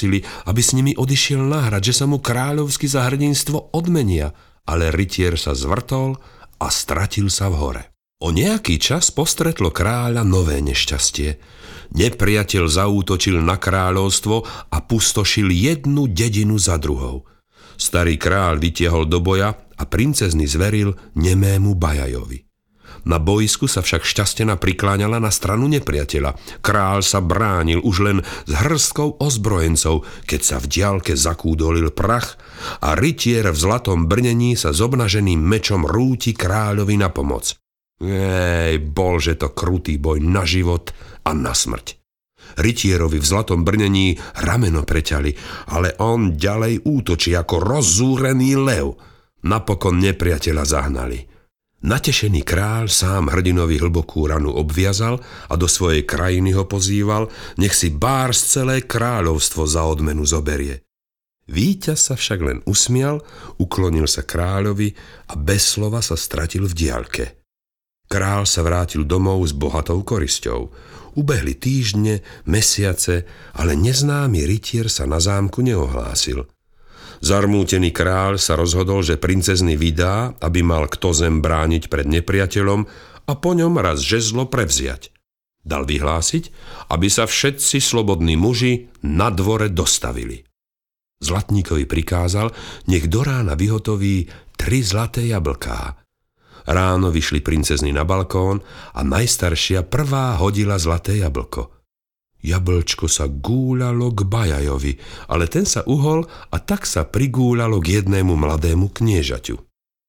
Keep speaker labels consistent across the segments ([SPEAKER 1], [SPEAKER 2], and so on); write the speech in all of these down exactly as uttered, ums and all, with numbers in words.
[SPEAKER 1] prosili, aby s nimi odišiel na hrad, že sa mu kráľovsky za hrdinstvo odmenia, ale rytier sa zvrtol a stratil sa v hore. O nejaký čas postretlo kráľa nové nešťastie. Nepriateľ zaútočil na kráľovstvo a pustošil jednu dedinu za druhou. Starý kráľ vytiahol do boja a princezny zveril nemému Bajajovi. Na bojsku sa však šťastená prikláňala na stranu nepriateľa. Kráľ sa bránil už len s hrstkou ozbrojencov, keď sa v diaľke zakúdolil prach a rytier v zlatom brnení sa s obnaženým mečom rúti kráľovi na pomoc. Ej, bolže to krutý boj na život a na smrť. Rytierovi v zlatom brnení rameno preťali, ale on ďalej útočí ako rozzúrený lev. Napokon nepriateľa zahnali. Natešený kráľ sám hrdinovi hlbokú ranu obviazal a do svojej krajiny ho pozýval, nech si bárs celé kráľovstvo za odmenu zoberie. Víťaz sa však len usmial, uklonil sa kráľovi a bez slova sa stratil v diaľke. Kráľ sa vrátil domov s bohatou korisťou. Ubehli týždne, mesiace, ale neznámy rytier sa na zámku neohlásil. Zarmútený kráľ sa rozhodol, že princezny vydá, aby mal kto zem brániť pred nepriateľom a po ňom raz žezlo prevziať. Dal vyhlásiť, aby sa všetci slobodní muži na dvore dostavili. Zlatníkovi prikázal, nech do rána vyhotoví tri zlaté jablká. Ráno vyšli princezny na balkón a najstaršia prvá hodila zlaté jablko. Jablčko sa gúľalo k Bajajovi, ale ten sa uhol a tak sa prigúľalo k jednému mladému kniežaťu.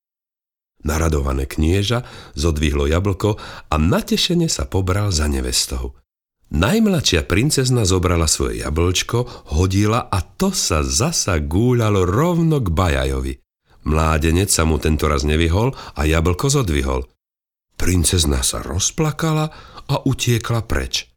[SPEAKER 1] Naradované knieža zodvihlo jablko a natešene sa pobral za nevestou. Najmladšia princezna zobrala svoje jablčko, hodila a to sa zasa gúľalo rovno k Bajajovi. Mládenec sa mu tentoraz nevyhol a jablko zodvihol. Princezna sa rozplakala a utiekla preč.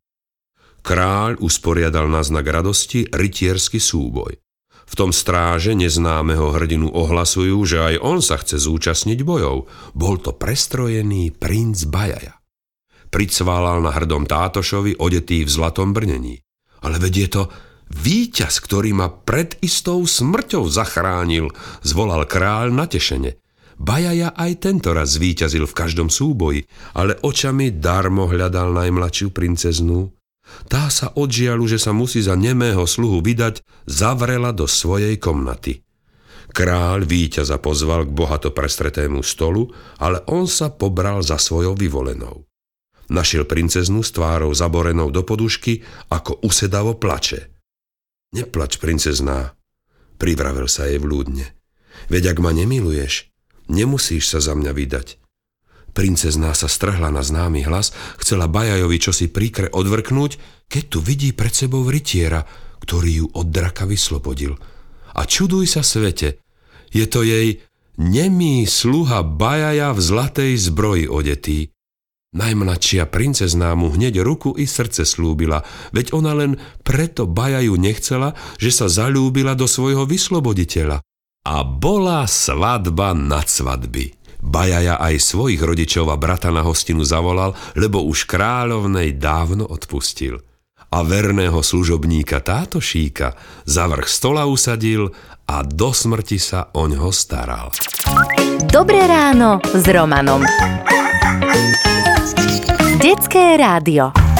[SPEAKER 1] Kráľ usporiadal na znak radosti rytiersky súboj. V tom stráže neznámeho hrdinu ohlasujú, že aj on sa chce zúčastniť bojov. Bol to prestrojený princ Bajaja. Pricválal na hrdom tátošovi odetý v zlatom brnení. Ale veď je to víťaz, ktorý ma pred istou smrťou zachránil, zvolal kráľ natešene. Bajaja aj tentoraz zvíťazil v každom súboji, ale očami darmo hľadal najmladšiu princeznu. Tá sa od žiaľu, že sa musí za nemého sluhu vydať, zavrela do svojej komnaty. Kráľ víťaza pozval k bohato prestretému stolu, ale on sa pobral za svojou vyvolenou. Našiel princeznu s tvárou zaborenou do podušky, ako usedavo plače. Neplač, princezná, privravel sa jej vľúdne. Veď ak ma nemiluješ, nemusíš sa za mňa vydať. Princezná sa strhla na známy hlas, chcela Bajajovi čosi príkre odvrknúť, keď tu vidí pred sebou rytiera, ktorý ju od draka vyslobodil. A čuduj sa svete, je to jej nemý sluha Bajaja v zlatej zbroji odetý. Najmladšia princezná mu hneď ruku i srdce slúbila, veď ona len preto Bajaju nechcela, že sa zaľúbila do svojho vysloboditeľa. A bola svadba nad svadby. Bajaja aj svojich rodičov a brata na hostinu zavolal, lebo už kráľovnej dávno odpustil. A verného služobníka tátošíka za vrch stola usadil a do smrti sa oňho staral.
[SPEAKER 2] Dobré ráno s Romanom. Detské rádio.